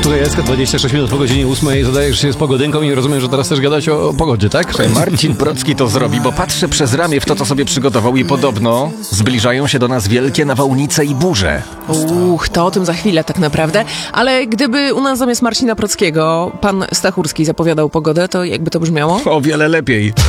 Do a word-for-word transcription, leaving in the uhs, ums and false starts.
Słuchaj, Jacka, dwadzieścia sześć minut po godzinie ósmej zadajesz się z pogodynką i rozumiem, że teraz też gadać o, o pogodzie, tak? Marcin Procki to zrobi, bo patrzę przez ramię w to, co sobie przygotował i podobno zbliżają się do nas wielkie nawałnice i burze. Uch, to o tym za chwilę tak naprawdę. Ale gdyby u nas zamiast Marcina Prockiego pan Stachurski zapowiadał pogodę, to jakby to brzmiało? O wiele lepiej.